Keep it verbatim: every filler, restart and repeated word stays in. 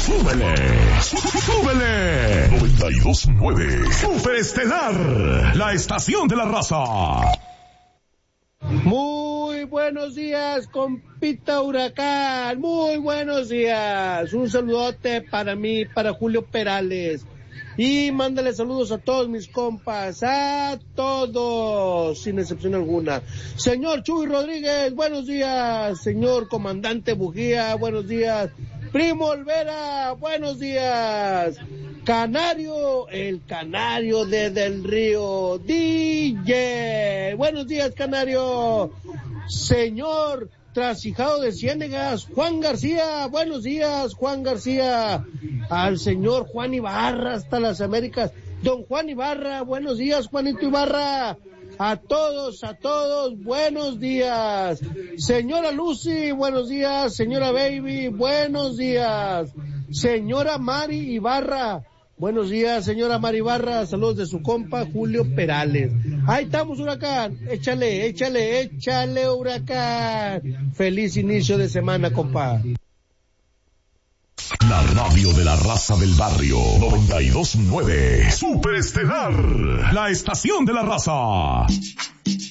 ¡Súbele! ¡Súbele! noventa y dos punto nueve Superestelar, la estación de la raza. Muy buenos días, compita Huracán. Muy buenos días. Un saludote para mí, para Julio Perales. Y mándale saludos a todos mis compas, a todos, sin excepción alguna. Señor Chuy Rodríguez, buenos días. Señor Comandante Bujía, buenos días. Primo Olvera, buenos días. Canario, el Canario de Del Río, D J. Buenos días, Canario. Señor Trasijado de Ciénegas, Juan García, buenos días, Juan García. Al señor Juan Ibarra, hasta las Américas. Don Juan Ibarra, buenos días, Juanito Ibarra. A todos, a todos, buenos días. Señora Lucy, buenos días. Señora Baby, buenos días. Señora Mari Ibarra, buenos días, señora Mari Ibarra. Saludos de su compa Julio Perales. Ahí estamos, Huracán. Échale, échale, échale, Huracán. Feliz inicio de semana, compa. La radio de la raza del barrio. noventa y dos punto nueve Superestelar, la estación de la raza.